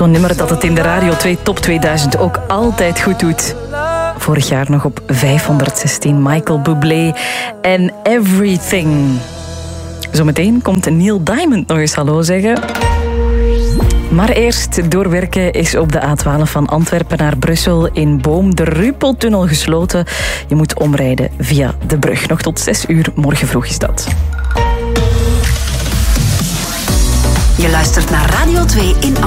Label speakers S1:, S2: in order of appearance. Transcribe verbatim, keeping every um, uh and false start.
S1: Zo'n nummer dat het in de Radio twee Top tweeduizend ook altijd goed doet. Vorig jaar nog op vijfhonderdzestien, Michael Bublé en Everything. Zometeen komt Neil Diamond nog eens hallo zeggen. Maar eerst doorwerken is op de A twaalf van Antwerpen naar Brussel in Boom de Ruppeltunnel gesloten. Je moet omrijden via de brug. Nog tot zes uur, morgen vroeg is dat.
S2: Je luistert naar Radio twee in